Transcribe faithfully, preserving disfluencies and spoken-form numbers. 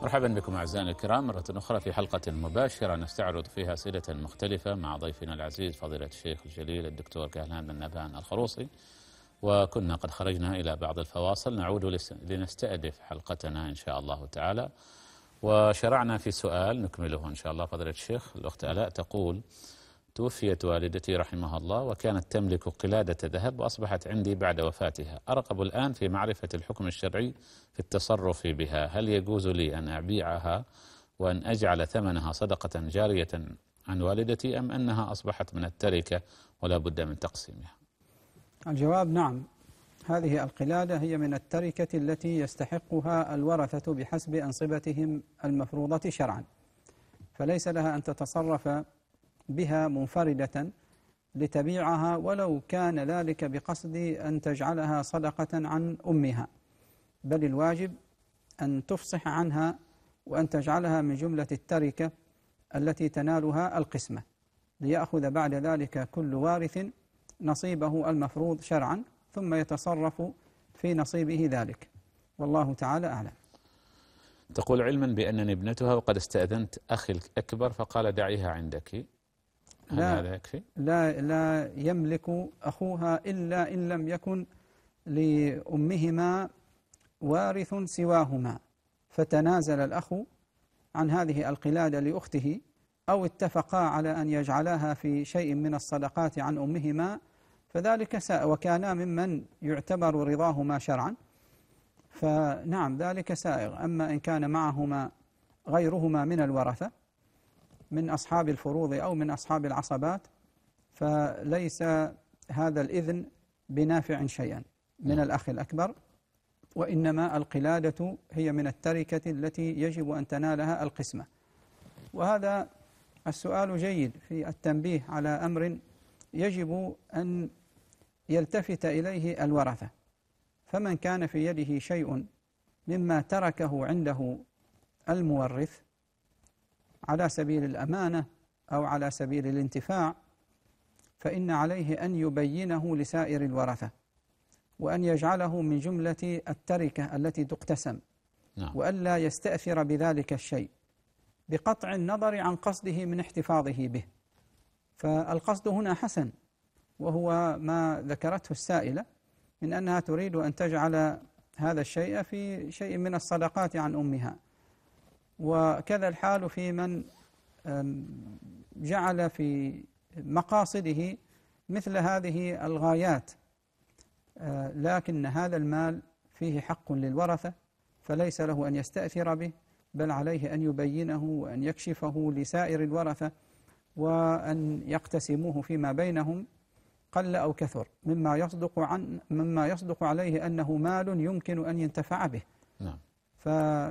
مرحبا بكم أعزائنا الكرام مرة أخرى في حلقة مباشرة نستعرض فيها أسئلة مختلفة مع ضيفنا العزيز فضيلة الشيخ الجليل الدكتور كهلان بن نبهان الخروصي. وكنا قد خرجنا إلى بعض الفواصل، نعود لنستأنف حلقتنا إن شاء الله تعالى، وشرعنا في سؤال نكمله إن شاء الله. فضيلة الشيخ الأخت آلاء تقول: توفيت والدتي رحمها الله وكانت تملك قلادة ذهب وأصبحت عندي بعد وفاتها، أرغب الآن في معرفة الحكم الشرعي في التصرف بها، هل يجوز لي أن أبيعها وأن أجعل ثمنها صدقة جارية عن والدتي أم أنها أصبحت من التركة ولا بد من تقسيمها؟ الجواب نعم، هذه القلادة هي من التركة التي يستحقها الورثة بحسب أنصبتهم المفروضة شرعا، فليس لها أن تتصرف بها منفردة لتبيعها ولو كان ذلك بقصد أن تجعلها صدقة عن أمها، بل الواجب أن تفصح عنها وأن تجعلها من جملة التركة التي تنالها القسمة، ليأخذ بعد ذلك كل وارث نصيبه المفروض شرعا ثم يتصرف في نصيبه ذلك، والله تعالى أعلم. تقول: علما بأنني ابنتها وقد استأذنت أخي الأكبر فقال دعيها عندك، هل لا هذا يكفي؟ لا لا يملك أخوها إلا إن لم يكن لأمهما وارث سواهما، فتنازل الأخ عن هذه القلادة لأخته أو اتفقا على أن يجعلاها في شيء من الصدقات عن أمهما فذلك سائغ، وكانا ممن يعتبر رضاهما شرعا فنعم ذلك سائغ. أما إن كان معهما غيرهما من الورثة من أصحاب الفروض أو من أصحاب العصبات فليس هذا الإذن بنافع شيئا من الأخ الأكبر، وإنما القلادة هي من التركة التي يجب أن تنالها القسمة. وهذا السؤال جيد في التنبيه على أمر يجب أن يلتفت إليه الورثة، فمن كان في يده شيء مما تركه عنده المورث على سبيل الأمانة أو على سبيل الانتفاع فإن عليه أن يبينه لسائر الورثة وأن يجعله من جملة التركة التي تقتسم، نعم. وألا يستأثر بذلك الشيء بقطع النظر عن قصده من احتفاظه به، فالقصد هنا حسن وهو ما ذكرته السائلة من أنها تريد أن تجعل هذا الشيء في شيء من الصدقات عن أمها، وكذا الحال في من جعل في مقاصده مثل هذه الغايات، لكن هذا المال فيه حق للورثة فليس له أن يستأثر به، بل عليه أن يبينه وأن يكشفه لسائر الورثة وأن يقتسموه فيما بينهم قل أو كثر مما يصدق عن مما يصدق عليه أنه مال يمكن أن ينتفع به. نعم. ف